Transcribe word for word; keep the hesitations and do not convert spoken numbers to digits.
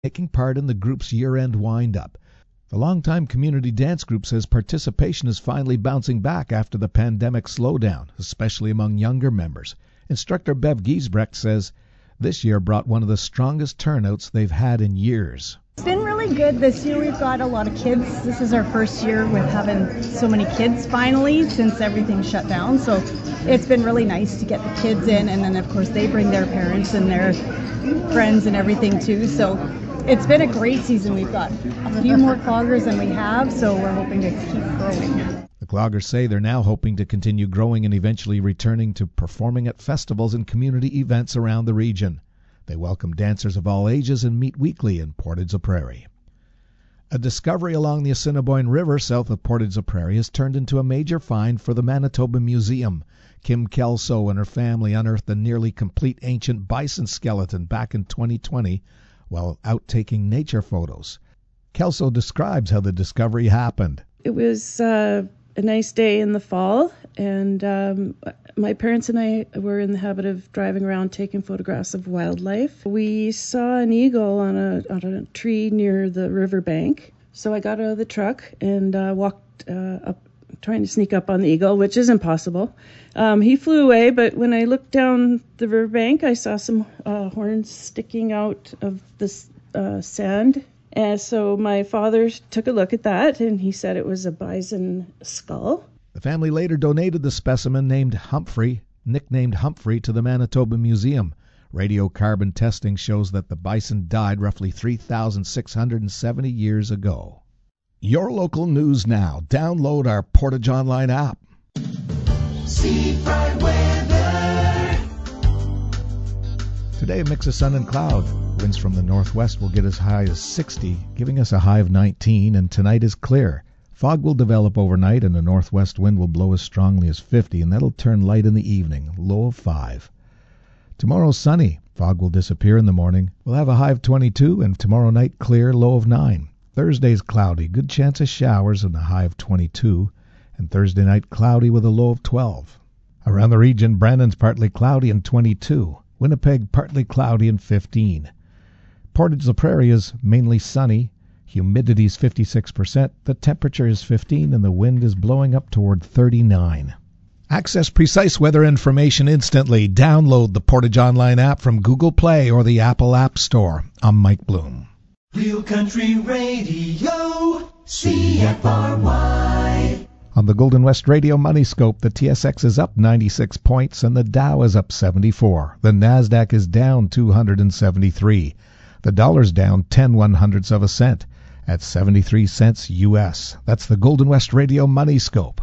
taking part in the group's year-end wind-up. The longtime community dance group says participation is finally bouncing back after the pandemic slowdown, especially among younger members. Instructor Bev Giesbrecht says this year brought one of the strongest turnouts they've had in years. It's been really good this year. We've got a lot of kids. This is our first year with having so many kids finally since everything shut down. So it's been really nice to get the kids in, and then of course they bring their parents and their friends and everything too. So it's been a great season. We've got a few more cloggers than we have, so we're hoping to keep growing. The cloggers say they're now hoping to continue growing and eventually returning to performing at festivals and community events around the region. They welcome dancers of all ages and meet weekly in Portage-la-Prairie. A discovery along the Assiniboine River south of Portage-la-Prairie has turned into a major find for the Manitoba Museum. Kim Kelso and her family unearthed a nearly complete ancient bison skeleton back in twenty twenty while out taking nature photos. Kelso describes how the discovery happened. It was uh, a nice day in the fall, and um, my parents and I were in the habit of driving around taking photographs of wildlife. We saw an eagle on a, on a tree near the riverbank, so I got out of the truck and uh, walked uh, up, trying to sneak up on the eagle, which is impossible. Um, he flew away, but when I looked down the riverbank, I saw some uh, horns sticking out of the uh, sand. And so my father took a look at that, and he said it was a bison skull. The family later donated the specimen named Humphrey, nicknamed Humphrey, to the Manitoba Museum. Radiocarbon testing shows that the bison died roughly three thousand six hundred seventy years ago. Your local news now. Download our Portage Online app. Seafront weather. Today, a mix of sun and cloud. Winds from the northwest will get as high as sixty, giving us a high of nineteen, and tonight is clear. Fog will develop overnight, and a northwest wind will blow as strongly as fifty, and that'll turn light in the evening, low of five. Tomorrow, sunny. Fog will disappear in the morning. We'll have a high of twenty-two, and tomorrow night clear, low of nine. Thursday's cloudy, good chance of showers, and a high of twenty-two. And Thursday night cloudy with a low of twelve. Around the region, Brandon's partly cloudy and twenty-two. Winnipeg partly cloudy and fifteen. Portage-la-Prairie is mainly sunny. Humidity is fifty-six percent. The temperature is fifteen, and the wind is blowing up toward thirty-nine. Access precise weather information instantly. Download the Portage Online app from Google Play or the Apple App Store. I'm Mike Bloom. Real Country Radio, C F R Y. On the Golden West Radio Money Scope, the T S X is up ninety-six points and the Dow is up seventy-four. The NASDAQ is down two hundred seventy-three. The dollar's down ten one-hundredths of a cent at seventy-three cents U S. That's the Golden West Radio Money Scope.